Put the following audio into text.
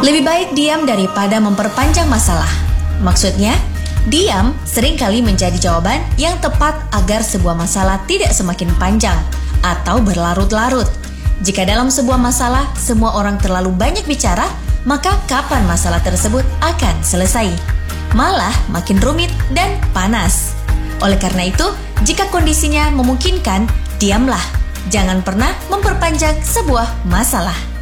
Lebih baik diam daripada memperpanjang masalah. Maksudnya, diam seringkali menjadi jawaban yang tepat agar sebuah masalah tidak semakin panjang atau berlarut-larut. Jika dalam sebuah masalah semua orang terlalu banyak bicara, maka kapan masalah tersebut akan selesai? Malah makin rumit dan panas. Oleh karena itu, jika kondisinya memungkinkan, diamlah. Jangan pernah memperpanjang sebuah masalah.